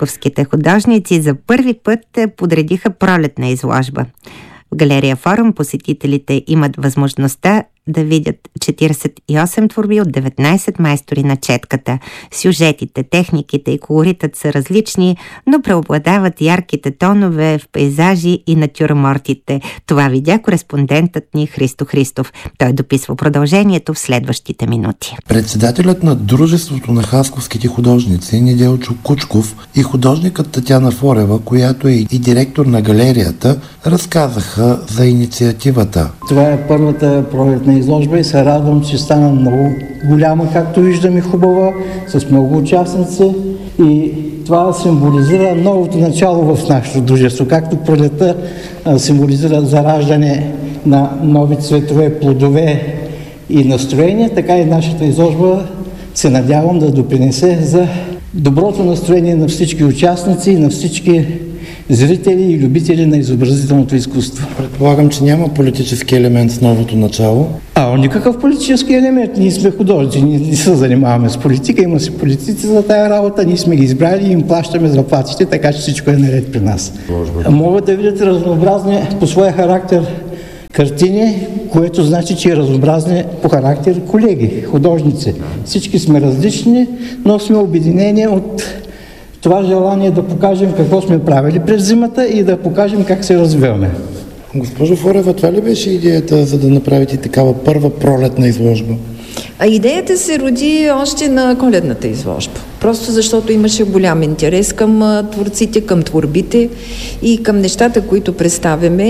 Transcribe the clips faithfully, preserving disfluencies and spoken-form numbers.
хасковските художници за първи път подредиха пролетна изложба. В галерия Форум посетителите имат възможността да видят четиридесет и осем творби от деветнайсет майстори на четката. Сюжетите, техниките и колоритът са различни, но преобладават ярките тонове в пейзажи и натюрмортите. Това видя кореспондентът ни Христо Христов. Той дописва продължението в следващите минути. Председателят на Дружеството на хасковските художници Неделчо Кучков и художникът Татяна Форева, която е и директор на галерията, разказаха за инициативата. Това е първата пролетна изложба и се радвам, че стана много голяма, както виждаме, хубава, с много участници, и това символизира новото начало в нашето дружество. Както пролетта символизира зараждане на нови цветове, плодове и настроения, така и нашата изложба се надявам да допринесе за доброто настроение на всички участници и на всички зрители и любители на изобразителното изкуство. Предполагам, че няма политически елемент с новото начало. А, никакъв политически елемент. Ние сме художници, ние не се занимаваме с политика, има си политици за тая работа, ние сме ги избрали и им плащаме заплатите, така че всичко е наред при нас. Могат да видят разнообразни по своя характер картини, което значи, че е разнообразни по характер колеги, художници. Всички сме различни, но сме обединени от това желание да покажем какво сме правили през зимата и да покажем как се развиваме. Госпожо Форева, това ли беше идеята, за да направите такава първа пролетна изложба? А идеята се роди още на коледната изложба. Просто защото имаше голям интерес към творците, към творбите и към нещата, които представяме,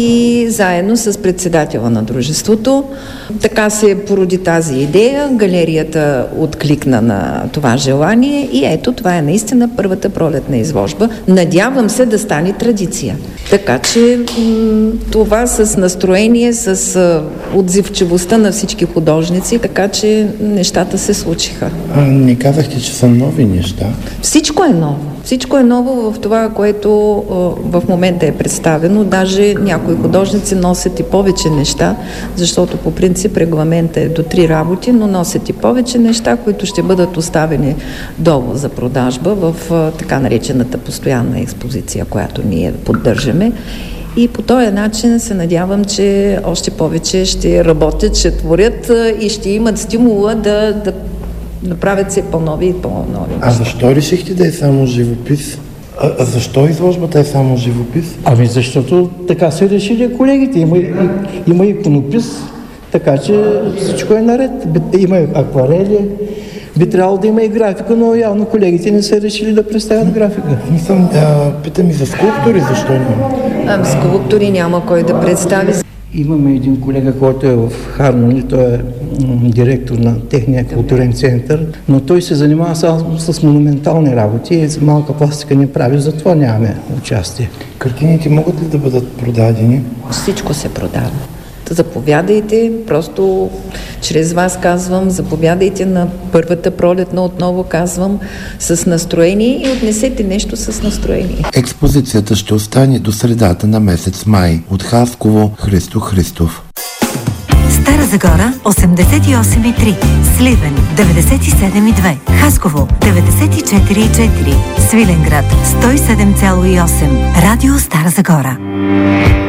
и заедно с председателя на дружеството. Така се породи тази идея, галерията откликна на това желание и ето, това е наистина първата пролетна изложба. Надявам се да стане традиция. Така че м- това с настроение, с а, отзивчивостта на всички художници, така че нещата се случиха. А, не казахте, че са нови неща? Всичко е ново. Всичко е ново в това, което а, в момента е представено. Даже някои художници носят и повече неща, защото по принцип регламентът е до три работи, но носят и повече неща, които ще бъдат оставени долу за продажба в а, така наречената постоянна експозиция, която ние поддържаме. И по този начин се надявам, че още повече ще работят, ще творят и ще имат стимула да, да, да правят се по-нови и по-нови. А защо решихте да е само живопис? А, а защо изложбата е само живопис? Ами защото така се решили колегите. Има, има иконопис, така че всичко е наред. Има акварели. Би трябвало да има и графика, но явно колегите не са решили да представят графика. Мислям, а, питам и за скулптури, защо няма? А, скулптури няма кой да представи. Имаме един колега, който е в Хармони, той е м- директор на техния културен център, но той се занимава само с монументални работи и малка пластика не прави, затова нямаме участие. Картините могат ли да бъдат продадени? Всичко се продава. Заповядайте, просто чрез вас казвам, заповядайте на първата пролетна, отново казвам, с настроение и отнесете нещо с настроение. Експозицията ще остане до средата на месец май. От Хасково, Христо Христов. Стара Загора осемдесет и осем и три, Сливен деветдесет и седем и две, Хасково деветдесет и четири и четири, Свиленград сто и седем цяло и осем. Радио Стара Загора.